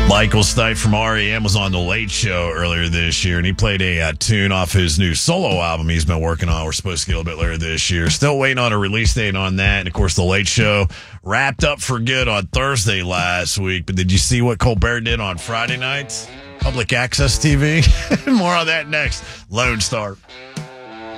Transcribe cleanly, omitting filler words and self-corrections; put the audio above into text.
Michael Stipe from REM was on The Late Show earlier this year, and he played a tune off his new solo album he's been working on. We're supposed to get a little bit later this year. Still waiting on a release date on that. And, of course, The Late Show wrapped up for good on Thursday last week. But did you see what Colbert did on Friday night? Public access TV? More on that next. Lone Star.